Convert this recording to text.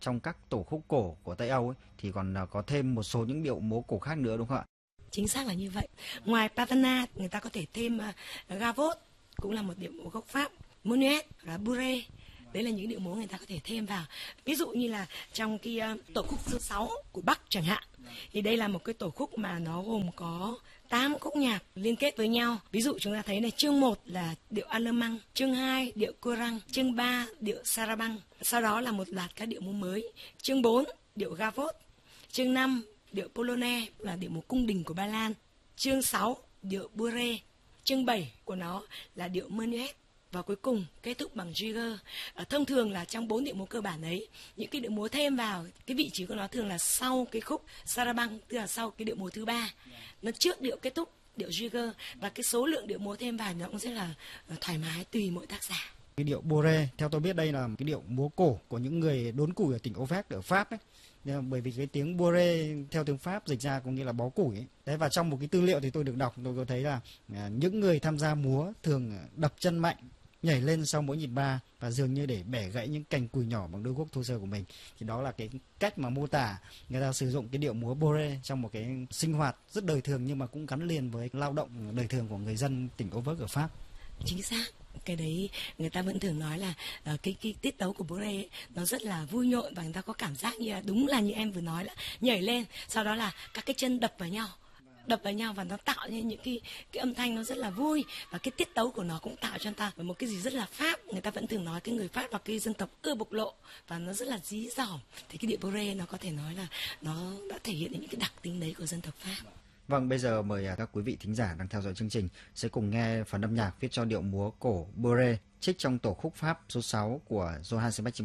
trong các tổ khúc cổ của Tây Âu ấy, thì còn có thêm một số những điệu múa cổ khác nữa đúng không ạ? Chính xác là như vậy. Ngoài Pavana, người ta có thể thêm Gavotte, cũng là một điệu múa gốc Pháp, Minuet và Bourrée. Đấy là những điệu múa người ta có thể thêm vào. Ví dụ như là trong cái tổ khúc số 6 của Bắc chẳng hạn, thì đây là một cái tổ khúc mà nó gồm có 8 khúc nhạc liên kết với nhau. Ví dụ chúng ta thấy này, chương 1 là điệu Alemang, chương 2 điệu Courant, chương 3 điệu Sarabande. Sau đó là một loạt các điệu múa mới. Chương 4 điệu Gavotte, chương 5 điệu Polonaise là điệu múa cung đình của Ba Lan, chương 6 điệu Bourrée, chương 7 của nó là điệu Minuet, và cuối cùng kết thúc bằng Jigger. Thông thường là trong 4 điệu múa cơ bản ấy, những cái điệu múa thêm vào cái vị trí của nó thường là sau cái khúc Sarabande, tức là sau cái điệu múa thứ 3, nó trước điệu kết thúc điệu Jigger, và cái số lượng điệu múa thêm vào nó cũng rất là thoải mái tùy mỗi tác giả. Cái điệu Bourrée, theo tôi biết đây là cái điệu múa cổ của những người đốn củi ở tỉnh Auvergne ở Pháp đấy. Bởi vì cái tiếng Bourrée theo tiếng Pháp dịch ra có nghĩa là bó củi ấy. Đấy, và trong một cái tư liệu thì tôi được đọc, tôi có thấy là những người tham gia múa thường đập chân mạnh, nhảy lên sau mỗi nhịp ba, và dường như để bẻ gãy những cành củi nhỏ bằng đôi guốc thô sơ của mình. Thì đó là cái cách mà mô tả người ta sử dụng cái điệu múa Bourrée trong một cái sinh hoạt rất đời thường, nhưng mà cũng gắn liền với lao động đời thường của người dân tỉnh Auvergne ở Pháp. Chính xác. Cái đấy người ta vẫn thường nói là cái tiết tấu của Bourrée nó rất là vui nhộn, và người ta có cảm giác như là đúng là như em vừa nói là nhảy lên, sau đó là các cái chân đập vào nhau và nó tạo nên những cái âm thanh nó rất là vui, và cái tiết tấu của nó cũng tạo cho người ta một cái gì rất là Pháp. Người ta vẫn thường nói cái người Pháp là cái dân tộc ưa bộc lộ và nó rất là dí dỏm, thì cái điệu Bourrée nó có thể nói là nó đã thể hiện những cái đặc tính đấy của dân tộc Pháp. Vâng, bây giờ mời các quý vị thính giả đang theo dõi chương trình sẽ cùng nghe phần âm nhạc viết cho điệu múa cổ Bourrée trích trong tổ khúc Pháp số 6 của Johann Sebastian